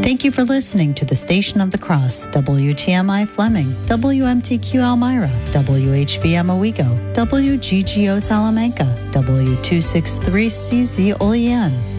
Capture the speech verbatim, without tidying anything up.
Thank you for listening to the Station of the Cross, W T M I Fleming, W M T Q Elmira, W H V M Owego, W G G O Salamanca, W two sixty-three C Z Olean.